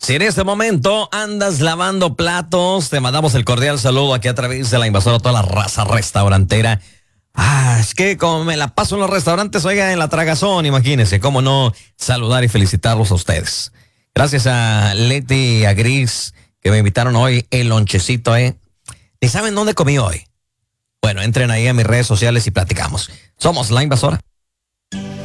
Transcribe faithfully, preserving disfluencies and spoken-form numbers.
Si en este momento andas lavando platos, te mandamos el cordial saludo aquí a través de La Invasora, toda la raza restaurantera. Ah, es que como me la paso en los restaurantes, oiga, en la tragazón, imagínense, cómo no saludar y felicitarlos a ustedes. Gracias a Leti y a Gris, que me invitaron hoy el lonchecito, ¿eh? ¿Y saben dónde comí hoy? Bueno, entren ahí a mis redes sociales y platicamos. Somos La Invasora.